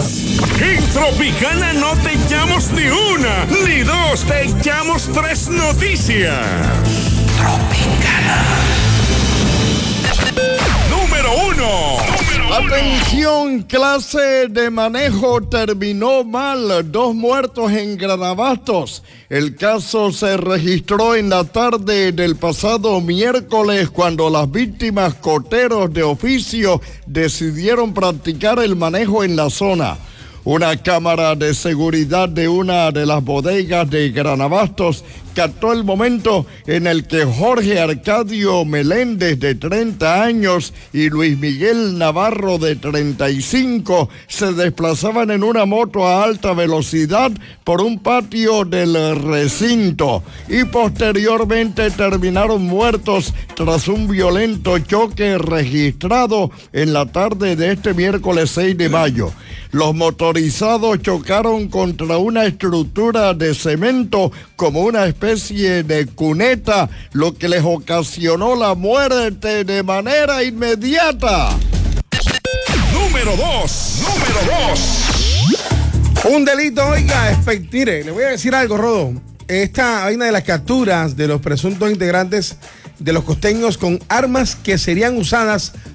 En Tropicana no te echamos ni una, ni dos, te echamos tres noticias. Tropicana. Número 1. Atención, clase de manejo terminó mal. 2 muertos en Granabastos. El caso se registró en la tarde del pasado miércoles cuando las víctimas, coteros de oficio, decidieron practicar el manejo en la zona. Una cámara de seguridad de una de las bodegas de Granabastos captó el momento en el que Jorge Arcadio Meléndez, de 30 años, y Luis Miguel Navarro, de 35, se desplazaban en una moto a alta velocidad por un patio del recinto y posteriormente terminaron muertos tras un violento choque registrado en la tarde de este miércoles 6 de mayo. Los motorizados chocaron contra una estructura de cemento como una especie de cuneta, lo que les ocasionó la muerte de manera inmediata. Número 2. Un delito, oiga, mire, le voy a decir algo, Rodo. Esta vaina de las capturas de los presuntos integrantes de los costeños con armas que serían usadas